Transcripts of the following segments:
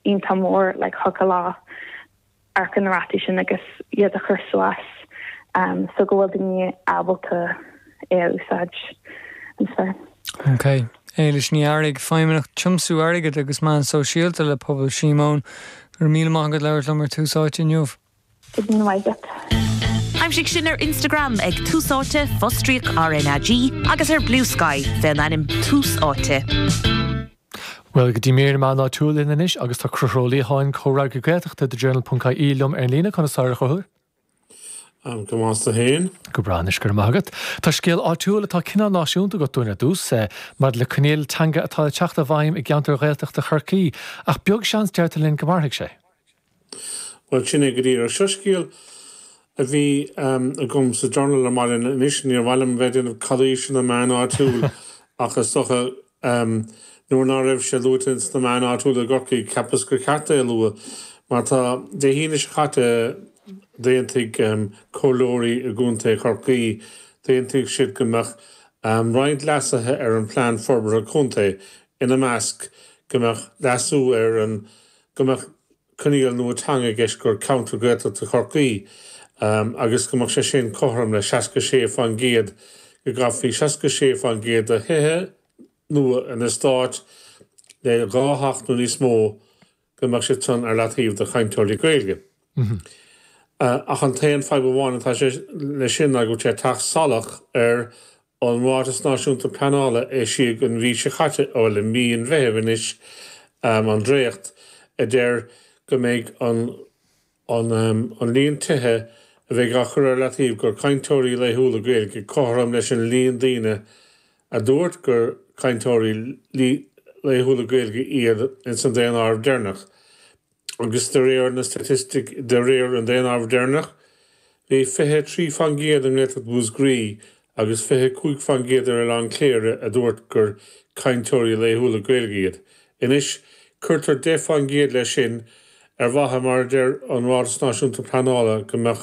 ínta mór like thuca lá ar an ráti sin agus iad a chursuas so go bhfuil daoine ábalta úsáid an fear. Okay. Éilis ní airigh feimimeach chumsú airigad agus man so síalta le pobl Simón gur míle mágad leir lemar túsáid inniuh. Didn't like it. I'm sin ar Instagram ag túsáte Fostriach RNAG agus ar Blue Sky fel anim túsáte. Well, go dtí méar má ná túil inis agus tá cruthrólaí háin chórá go gréiteachta de journal.caí lom ar lína chuna sáir chuthúr. Go másta héin. Go branis gur mágad. Tá scéal áitiúla tá cinná náisiúnta go dúna dús mar le cnéal tanga atá teachta bhaim i gceantar réalteachta Chorcaí ach beag seans deirta linn go marthaigh sé. Well, sinna go dtír ar seo scéal a bhí a gom sa journal ar mar in inis níor bhhailm bheitinn a cadéis na man áitiúil achas socha nuair ná raibh sé luútins na man áitiúil a Gorcaí cepas gur chatta a lua mar tá de híine se chatta déantaigh cólóirí a gúnta Chorcaí déantaigh siad gomach roiint leasathe ar an plán forbar a chunta ina measc gomach leasú ar an gomach conial nuatanga gis gur counter goethe te Chorcaí agus gomach sé sin cohram le 66 fan géad go gaf hí 66 fan géad a hethe nua in the start le ráhacht nu ní smó gomach sé tún ar latíomh de chaintóirí Gaeilge. Ach an taon fáibháin tá sé le sin a go sé tacht salach ar an Rátas Náisiúnta Pleanála é si an bhí se chatte ó le mí an bheithhanis an dréocht a déir go méid an líon tuthe a bheith ga chur latíomh gur chaintóirí le thuúla Gaeilge cothram leis an líon daoine a dúirt gur chaintóirí le thuúla Gaeilge iad in san déan ábhar dearnach. Agus de réir na statistic de réir an déan ábhar dearnach bhí 23 fan géad an net bús grí agus 25 fan géad ar an cléire a dúirt gur chaintóirí le thuúla Gaeilge iad. Inis chuirtar 10 fan géad le sin ar bhatha mar deir an Rátas Náisiúnta Pleanála gomach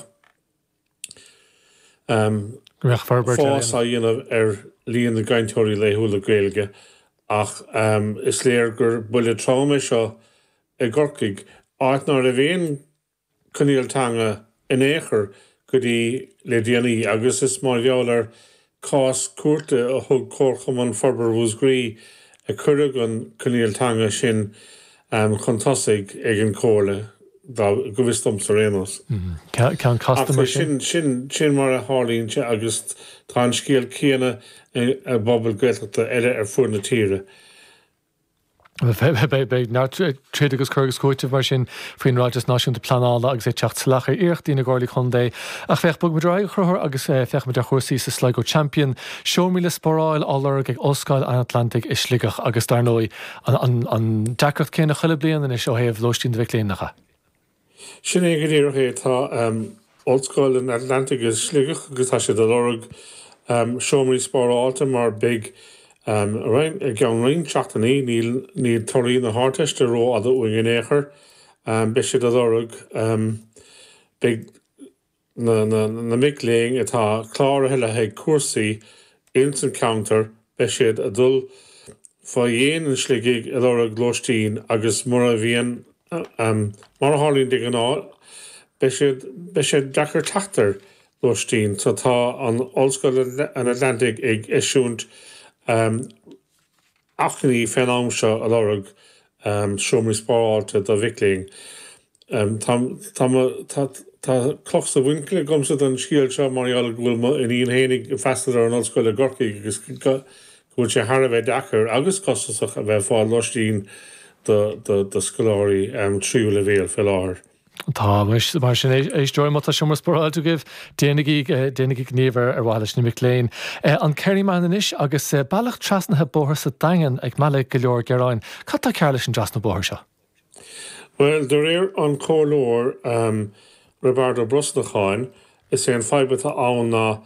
fás a dhéanamh ar líon na gaintóirí le thuúla Gaeilge ach is léir gur buile trauma seo i Gorcaig áit ná a bhéon conialtanga in éair go dtí le déanaí agus is mar gheall cás cuairte a thug córcham an forbar bhús grí a chuirg an conialtanga sin chun tosaigh ag an cóla go bhístom sa réanos. Cean customer sin mar a hálíonn agus tá an scéal céanna a bobbal goilteachta eile ar fuair na tíre. Tréad agus chugus cóite mar sin faoin Rátas Náisiúnta Pleanála agus é teacht slacha iarcht ína gáirlaí chundé ach fech bug madráig chruthir agus fech me chósaí sa Sligo Champion seomíle sporáil álarg ag Oscail an Atlantic is sligach agus darnói an deacacht céna chuile blian is ó héamh lóistín bheith léanacha. Sin é go dtíir tá Oscail an Atlantic is sligach agus tá sé de lorg seomí sporáilta mar big Rein gan ring chatani ní torí na hartiste ró a uing in éair be sé a dorug big na miléing atá chlár heile he cuasaí instant counter be siad a dul fá dhéan sligig a dorug glóistín agus mar a bhíon mar a hálíonn dig an á be sé dechar tatar glóistín so tá an Oscail an Atlantic ag isisiúnt achnaí fenám seo a lorug seomí spáilte do bhicling. Tá cloch sa bhaincle gomsa an scíal seo maríall bhfuil in íon hénig festal ar an Oscail a Gorcaí agus bhfuil sé thar a bheith dechar agus costasach a bheith fáil loistín do scoláirí tríú le bhéal fel áthir. Tá mar sin éisdóir má tá siomar sporáil tú gibh déananig gníomhar ar bháiles na miléin. An ceirí man inis agus bailach trasnathe bóthir sa dagan ag meala go leor gearáin. Cad tá ceir leis an trasna bóthir seo? Well, de réir an cólóir Roberto Brusnacháin is sé an feibbetá ann ná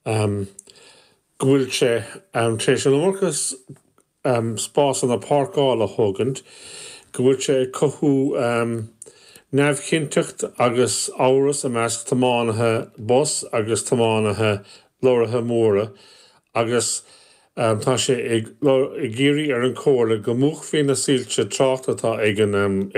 gúil sé tréis an orchas spás an na parkáil a thugant, gúil sé cothú neamhchinteacht agus áras a measc tamánathe bos agus tamánathe lorathe móra agus tá sé ag géirí ar an cóla go mbuach faoin na sílte trácht atá ag an